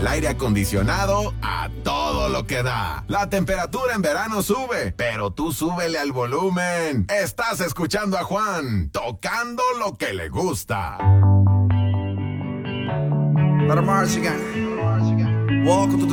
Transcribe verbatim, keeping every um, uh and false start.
aire acondicionado a todo lo que da. La temperatura en verano sube, pero tú súbele al volumen. Estás escuchando a Juan, tocando lo que le gusta. Let 'em march again. Welcome to the